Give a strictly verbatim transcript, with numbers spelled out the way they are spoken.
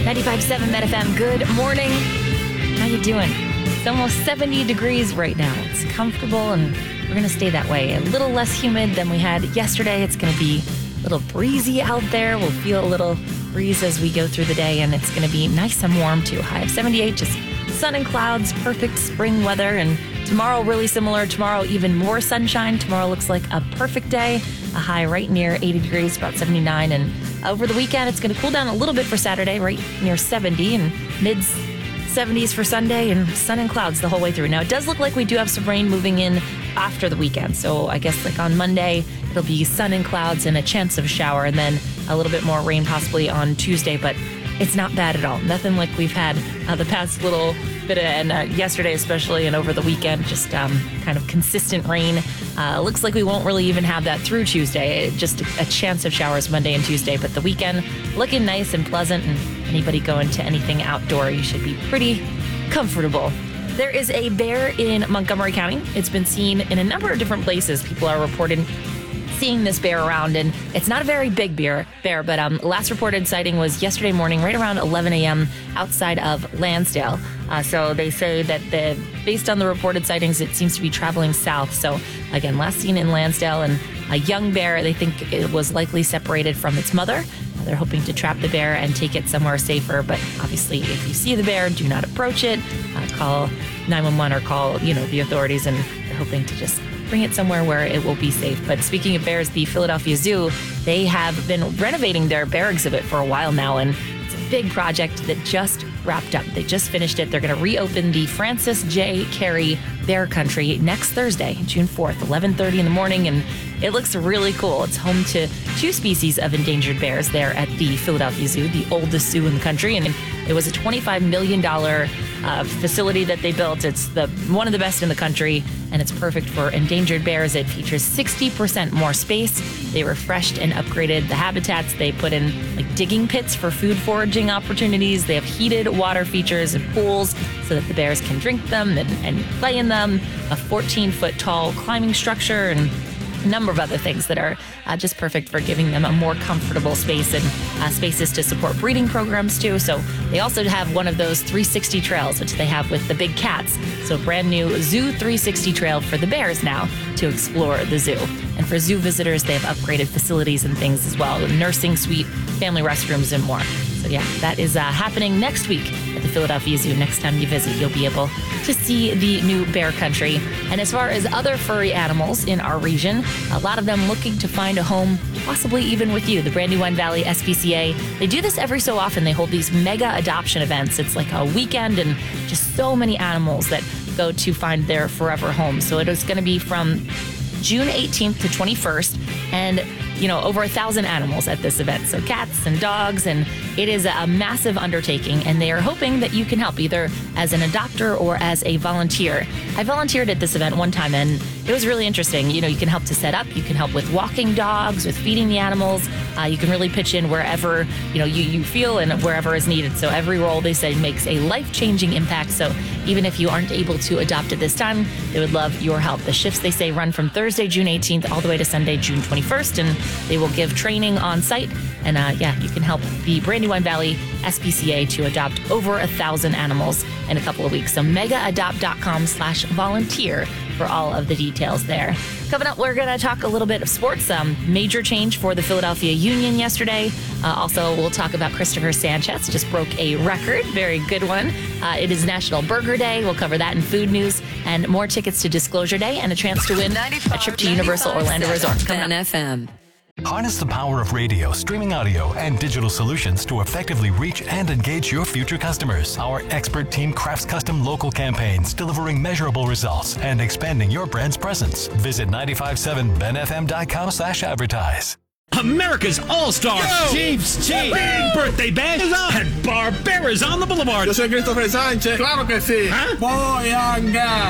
ninety-five point seven Met F M, good morning. How you doing? It's almost seventy degrees right now. It's comfortable, and we're going to stay that way. A little less humid than we had yesterday. It's going to be a little breezy out there. We'll feel a little breeze as we go through the day, and it's going to be nice and warm, too. High of seventy-eight, just sun and clouds, perfect spring weather. And tomorrow, really similar. Tomorrow, even more sunshine. Tomorrow looks like a perfect day. A high right near eighty degrees, about seventy-nine. And over the weekend, it's going to cool down a little bit for Saturday, right near seventy, and mid seventies for Sunday, and sun and clouds the whole way through. Now, it does look like we do have some rain moving in after the weekend. So I guess like on Monday, it'll be sun and clouds and a chance of a shower, and then a little bit more rain possibly on Tuesday. But it's not bad at all. Nothing like we've had uh, the past little bit of, and uh, yesterday especially, and over the weekend, just um, kind of consistent rain. Uh, looks like we won't really even have that through Tuesday. It, just a chance of showers Monday and Tuesday, but the weekend looking nice and pleasant, and anybody going to anything outdoor, you should be pretty comfortable. There is a bear in Montgomery County. It's been seen in a number of different places. People are reporting seeing this bear around, and it's not a very big bear, bear but um, last reported sighting was yesterday morning, right around eleven a.m. outside of Lansdale. Uh, so they say that the, based on the reported sightings, it seems to be traveling south. So again, last seen in Lansdale, and a young bear, they think it was likely separated from its mother. They're hoping to trap the bear and take it somewhere safer. But obviously, if you see the bear, do not approach it. Uh, call nine one one or call, you know, the authorities, and they're hoping to just bring it somewhere where it will be safe. But speaking of bears, the Philadelphia Zoo, they have been renovating their bear exhibit for a while now, and it's a big project that just wrapped up. They just finished it. They're going to reopen the Francis J. Carey Bear Country next Thursday, June fourth, eleven thirty in the morning, and it looks really cool. It's home to two species of endangered bears there at the Philadelphia Zoo, the oldest zoo in the country, and it was a twenty-five million dollars uh, facility that they built. It's the one of the best in the country, and it's perfect for endangered bears. It features sixty percent more space. They refreshed and upgraded the habitats. They put in like digging pits for food foraging opportunities. They have heated water features and pools so that the bears can drink them and, and play in them. A fourteen foot tall climbing structure, and a number of other things that are uh, just perfect for giving them a more comfortable space, and uh, spaces to support breeding programs too. So they also have one of those three sixty trails, which they have with the big cats. So brand new Zoo three sixty trail for the bears now to explore the zoo. And for zoo visitors, they have upgraded facilities and things as well, a nursing suite, family restrooms, and more. So yeah, that is uh, happening next week at the Philadelphia Zoo. Next time you visit, you'll be able to see the new bear country. And as far as other furry animals in our region, a lot of them looking to find a home, possibly even with you. The Brandywine Valley S P C A, they do this every so often. They hold these mega adoption events. It's like a weekend, and just so many animals that go to find their forever home. So it is going to be from June eighteenth to twenty-first, and you know, over a thousand animals at this event. So cats and dogs, and it is a massive undertaking, and they are hoping that you can help either as an adopter or as a volunteer. I volunteered at this event one time, and it was really interesting. You know, you can help to set up, you can help with walking dogs, with feeding the animals. Uh, you can really pitch in wherever, you know, you, you feel and wherever is needed. So every role, they say, makes a life-changing impact. So even if you aren't able to adopt at this time, they would love your help. The shifts, they say, run from Thursday, June eighteenth, all the way to Sunday, June twenty-first, and they will give training on site. And uh, yeah, you can help the Brandywine Valley S P C A to adopt over a thousand animals in a couple of weeks. So megaadopt.com slash volunteer for all of the details there. Coming up, we're going to talk a little bit of sports. Um, major change for the Philadelphia Union yesterday. Uh, also, we'll talk about Christopher Sanchez. Just broke a record. Very good one. Uh, it is National Burger Day. We'll cover that in food news, and more tickets to Disclosure Day and a chance to win a trip to Universal Orlando Resort. Coming up. F M. Harness the power of radio, streaming audio, and digital solutions to effectively reach and engage your future customers. Our expert team crafts custom local campaigns, delivering measurable results and expanding your brand's presence. Visit nine five seven ben f m dot com slash advertise. America's All-Star Chiefs, Chiefs. Big Birthday Bash is on at Barbera's on the Boulevard. Yo soy Christopher Sánchez. Claro que sí. Huh? Boyanga.